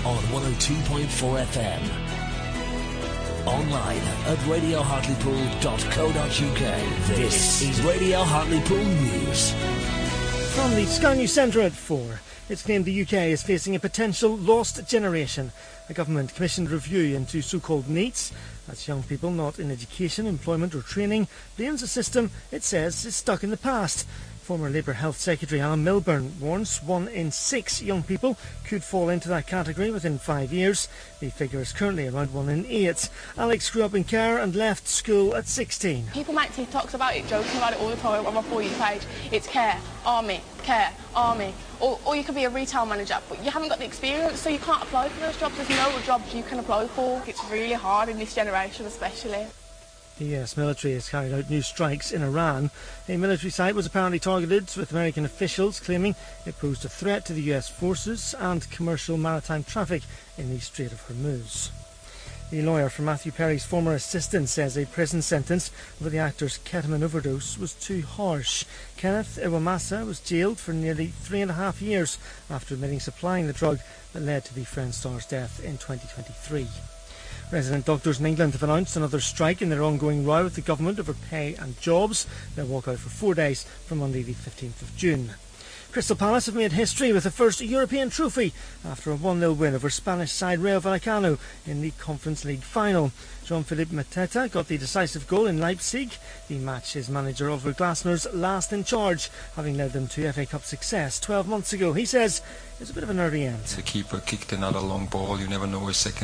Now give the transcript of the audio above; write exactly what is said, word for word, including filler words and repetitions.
on one oh two point four F M. Online at radio hartlepool dot co dot uk. This is Radio Hartlepool News. From the Sky News Centre at four. It's claimed the U K is facing a potential lost generation. A government-commissioned review into so-called NEETs, that's young people not in education, employment or training, blames a system it says is stuck in the past. Former Labour Health Secretary Alan Milburn warns one in six young people could fall into that category within five years. The figure is currently around one in eight. Alex grew up in Care and left school at sixteen. People make TikToks about it, joking about it all the time on my For You page. It's Care, Army, Care, Army. Or, or you could be a retail manager, but you haven't got the experience, so you can't apply for those jobs. There's no jobs you can apply for. It's really hard in this generation especially. The U S military has carried out new strikes in Iran. A military site was apparently targeted, with American officials claiming it posed a threat to the U S forces and commercial maritime traffic in the Strait of Hormuz. The lawyer for Matthew Perry's former assistant says a prison sentence over the actor's ketamine overdose was too harsh. Kenneth Iwamasa was jailed for nearly three and a half years after admitting supplying the drug that led to the Friends star's death in twenty twenty-three. Resident doctors in England have announced another strike in their ongoing row with the government over pay and jobs. They'll walk out for four days from Monday the fifteenth of June. Crystal Palace have made history with the first European trophy after a one nil win over Spanish side Rayo Vallecano in the Conference League final. Jean-Philippe Mateta got the decisive goal in Leipzig. The match is manager Oliver Glasner's last in charge, having led them to F A Cup success twelve months ago. He says it was a bit of a nervy end. The keeper kicked another long ball. You never know a second